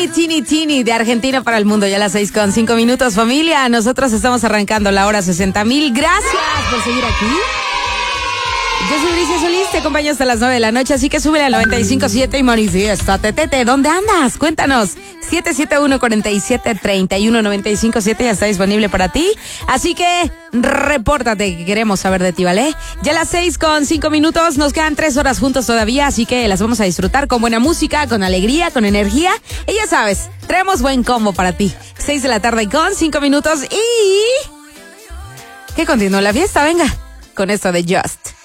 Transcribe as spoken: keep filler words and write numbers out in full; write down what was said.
Tini, Tini, Tini de Argentina para el mundo. Ya a las seis con cinco minutos, familia. Nosotros estamos arrancando la hora sesenta mil. Gracias por seguir aquí. Yo soy Bricia Solís, te acompaño hasta las nueve de la noche, así que súbele al noventa y cinco punto siete y manifiéstate, tete. ¿Dónde andas? Cuéntanos. siete siete uno, cuatro siete, tres uno, nueve cinco siete ya está disponible para ti. Así que repórtate, que queremos saber de ti, ¿vale? Ya a las seis con cinco minutos, nos quedan tres horas juntos todavía, así que las vamos a disfrutar con buena música, con alegría, con energía. Y ya sabes, traemos buen combo para ti. seis de la tarde con cinco minutos y... que continúe la fiesta, venga, con esto de Just.